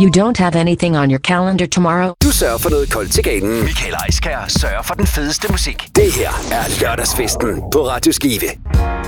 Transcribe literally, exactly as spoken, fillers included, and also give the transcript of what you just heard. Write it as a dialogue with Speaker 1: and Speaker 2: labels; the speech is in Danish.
Speaker 1: You don't have anything on your calendar tomorrow?
Speaker 2: Du sørger for noget koldt til ganen.
Speaker 3: Michael Aiskær sørger for den fedeste musik.
Speaker 2: Det her er Lørdagsfesten på Radio Skive.